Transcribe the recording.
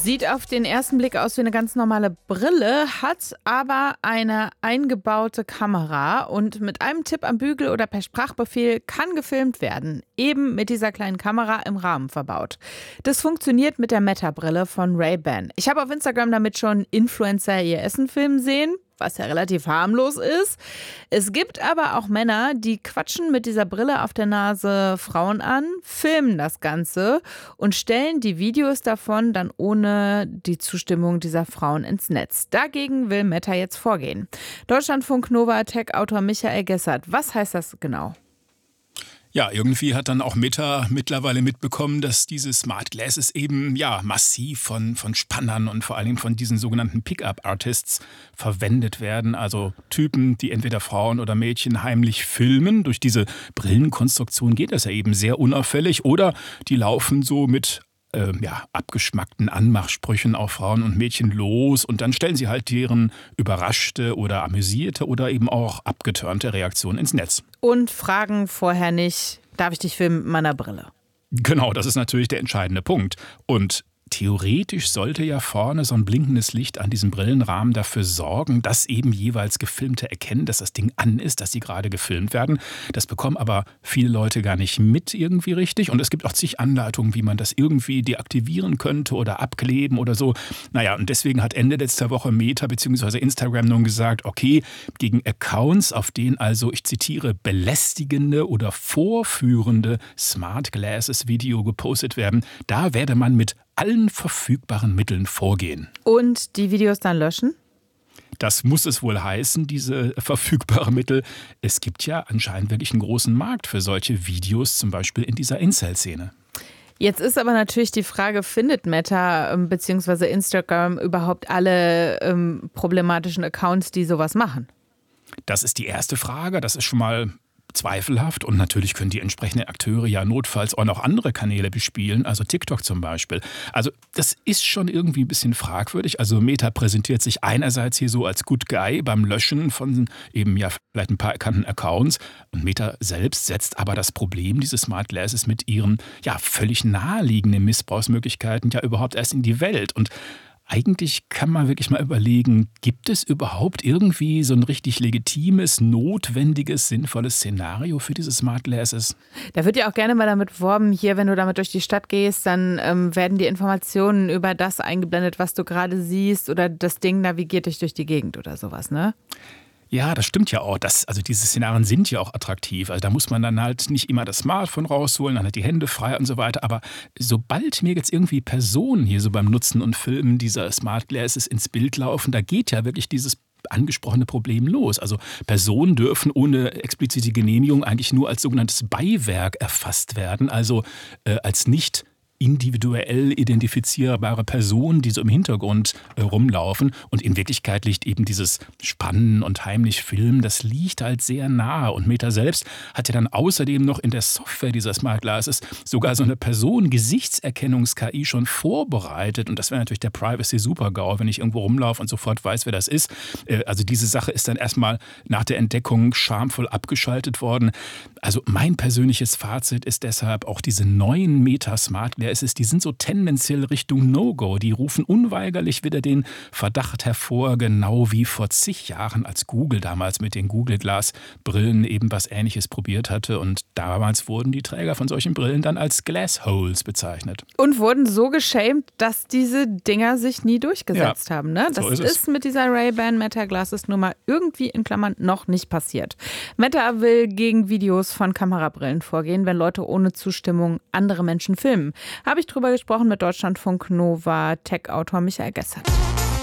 Sieht auf den ersten Blick aus wie eine ganz normale Brille, hat aber eine eingebaute Kamera und mit einem Tipp am Bügel oder per Sprachbefehl kann gefilmt werden. Eben mit dieser kleinen Kamera im Rahmen verbaut. Das funktioniert mit der Meta-Brille von Ray-Ban. Ich habe auf Instagram damit schon Influencer ihr Essen filmen sehen, was ja relativ harmlos ist. Es gibt aber auch Männer, die quatschen mit dieser Brille auf der Nase Frauen an, filmen das Ganze und stellen die Videos davon dann ohne die Zustimmung dieser Frauen ins Netz. Dagegen will Meta jetzt vorgehen. Deutschlandfunk Nova Tech-Autor Michael Gessert. Was heißt das genau? Ja, irgendwie hat dann auch Meta mittlerweile mitbekommen, dass diese Smart Glasses eben massiv von Spannern und vor allem von diesen sogenannten Pickup-Artists verwendet werden. Also Typen, die entweder Frauen oder Mädchen heimlich filmen. Durch diese Brillenkonstruktion geht das ja eben sehr unauffällig. Oder die laufen so mit abgeschmackten Anmachsprüchen auf Frauen und Mädchen los und dann stellen sie halt deren überraschte oder amüsierte oder eben auch abgeturnte Reaktion ins Netz. Und fragen vorher nicht, darf ich dich filmen mit meiner Brille? Genau, das ist natürlich der entscheidende Punkt. Und theoretisch sollte ja vorne so ein blinkendes Licht an diesem Brillenrahmen dafür sorgen, dass eben jeweils Gefilmte erkennen, dass das Ding an ist, dass sie gerade gefilmt werden. Das bekommen aber viele Leute gar nicht mit irgendwie richtig. Und es gibt auch zig Anleitungen, wie man das irgendwie deaktivieren könnte oder abkleben oder so. Naja, und deswegen hat Ende letzter Woche Meta bzw. Instagram nun gesagt, okay, gegen Accounts, auf denen also, ich zitiere, belästigende oder vorführende Smart Glasses Video gepostet werden, da werde man mit allen verfügbaren Mitteln vorgehen. Und die Videos dann löschen? Das muss es wohl heißen, diese verfügbaren Mittel. Es gibt ja anscheinend wirklich einen großen Markt für solche Videos, zum Beispiel in dieser Incel-Szene. Jetzt ist aber natürlich die Frage, findet Meta bzw. Instagram überhaupt alle problematischen Accounts, die sowas machen? Das ist die erste Frage. Das ist schon mal zweifelhaft und natürlich können die entsprechenden Akteure ja notfalls auch noch andere Kanäle bespielen, also TikTok zum Beispiel. Also das ist schon irgendwie ein bisschen fragwürdig. Also Meta präsentiert sich einerseits hier so als Good Guy beim Löschen von eben vielleicht ein paar erkannten Accounts und Meta selbst setzt aber das Problem dieses Smart Glasses mit ihren völlig naheliegenden Missbrauchsmöglichkeiten ja überhaupt erst in die Welt. Und eigentlich kann man wirklich mal überlegen, gibt es überhaupt irgendwie so ein richtig legitimes, notwendiges, sinnvolles Szenario für diese Smart Glasses? Da wird ja auch gerne mal damit beworben, hier, wenn du damit durch die Stadt gehst, dann werden die Informationen über das eingeblendet, was du gerade siehst oder das Ding navigiert dich durch die Gegend oder sowas, ne? Ja, das stimmt ja auch. Also diese Szenarien sind ja auch attraktiv. Also da muss man dann halt nicht immer das Smartphone rausholen, dann halt die Hände frei und so weiter. Aber sobald mir jetzt irgendwie Personen hier so beim Nutzen und Filmen dieser Smart Glasses ins Bild laufen, da geht ja wirklich dieses angesprochene Problem los. Also Personen dürfen ohne explizite Genehmigung eigentlich nur als sogenanntes Beiwerk erfasst werden, also als nicht individuell identifizierbare Personen, die so im Hintergrund rumlaufen. Und in Wirklichkeit liegt eben dieses Spannen und heimlich Filmen, das liegt halt sehr nahe. Und Meta selbst hat ja dann außerdem noch in der Software dieser Smart Glasses sogar so eine Personen-Gesichtserkennungs-KI schon vorbereitet. Und das wäre natürlich der Privacy-Super-GAU, wenn ich irgendwo rumlaufe und sofort weiß, wer das ist. Also diese Sache ist dann erstmal nach der Entdeckung schamvoll abgeschaltet worden. Also mein persönliches Fazit ist deshalb auch diese neuen Meta-Smart Glasses, die sind so tendenziell Richtung No-Go. Die rufen unweigerlich wieder den Verdacht hervor, genau wie vor zig Jahren, als Google damals mit den Google Glass Brillen eben was Ähnliches probiert hatte. Und damals wurden die Träger von solchen Brillen dann als Glassholes bezeichnet. Und wurden so geschämt, dass diese Dinger sich nie durchgesetzt haben. Ne? Das so ist mit dieser Ray-Ban Meta Glasses nur mal irgendwie in Klammern noch nicht passiert. Meta will gegen Videos von Kamerabrillen vorgehen, wenn Leute ohne Zustimmung andere Menschen filmen. Habe ich drüber gesprochen mit Deutschlandfunk Nova Tech-Autor Michael Gessert.